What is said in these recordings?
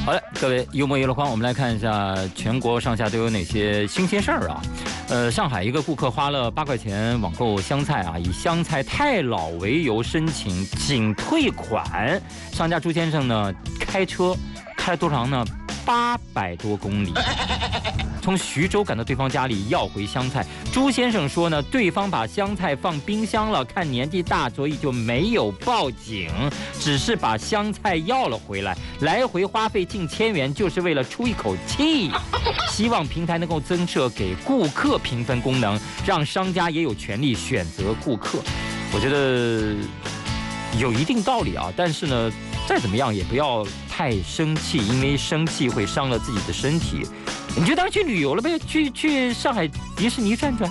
好了，各位幽默娱乐框，我们来看一下全国上下都有哪些新鲜事儿啊。上海一个顾客花了8块钱网购香菜啊，以香菜太老为由申请仅退款。商家朱先生呢，开车开了多长呢？800多公里。从徐州赶到对方家里要回香菜，朱先生说呢，对方把香菜放冰箱了，看年纪大，所以就没有报警，只是把香菜要了回来，来回花费近1000元，就是为了出一口气。希望平台能够增设给顾客评分功能，让商家也有权利选择顾客。我觉得有一定道理啊，但是呢，再怎么样也不要太生气，因为生气会伤了自己的身体。你就当去旅游了呗，去上海迪士尼转转。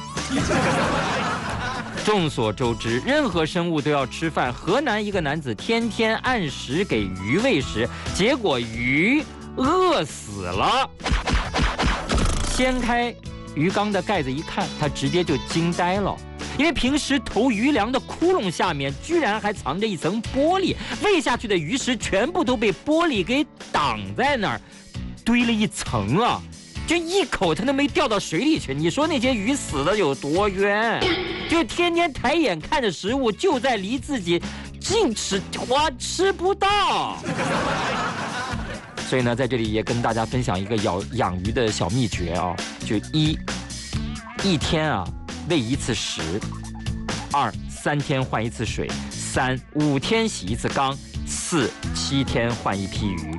众所周知，任何生物都要吃饭。河南一个男子天天按时给鱼喂食，结果鱼饿死了。掀开鱼缸的盖子一看，他直接就惊呆了。因为平时投鱼粮的窟窿下面居然还藏着一层玻璃，喂下去的鱼食全部都被玻璃给挡在那儿，堆了一层啊，就一口它都没掉到水里去。你说那些鱼死的有多冤？就天天抬眼看着食物就在离自己近吃，哇，吃不到。所以呢，在这里也跟大家分享一个养鱼的小秘诀啊，就一天啊喂一次食，2 3天换一次水，3 5天洗一次缸，4 7天换一批鱼。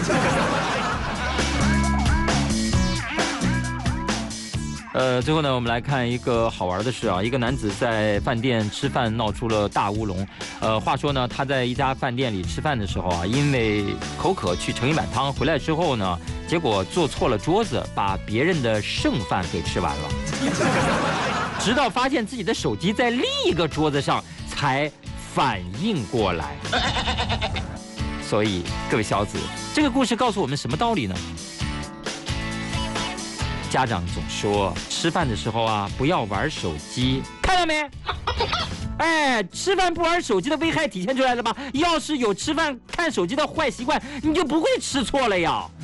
最后呢，我们来看一个好玩的事啊。一个男子在饭店吃饭闹出了大乌龙。话说呢，他在一家饭店里吃饭的时候啊，因为口渴去盛一碗汤，回来之后呢，结果坐错了桌子，把别人的剩饭给吃完了。直到发现自己的手机在另一个桌子上，才反应过来。所以各位小子，这个故事告诉我们什么道理呢？家长总说吃饭的时候啊，不要玩手机，看到没？哎，吃饭不玩手机的危害体现出来了吧？要是有吃饭看手机的坏习惯，你就不会吃错了呀。